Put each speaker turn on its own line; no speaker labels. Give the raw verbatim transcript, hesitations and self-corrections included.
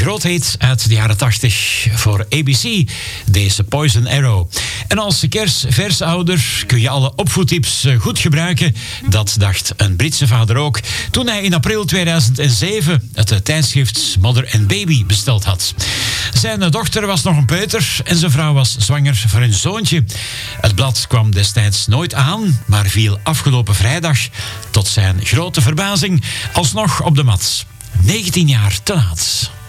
groot hit uit de jaren tachtig voor A B C, deze Poison Arrow. En als kersversouder kun je alle opvoedtips goed gebruiken. Dat dacht een Britse vader ook toen hij in april tweeduizend zeven het tijdschrift Mother and Baby besteld had. Zijn dochter was nog een peuter en zijn vrouw was zwanger voor hun zoontje. Het blad kwam destijds nooit aan, maar viel afgelopen vrijdag tot zijn grote verbazing alsnog op de mat. negentien jaar te laat.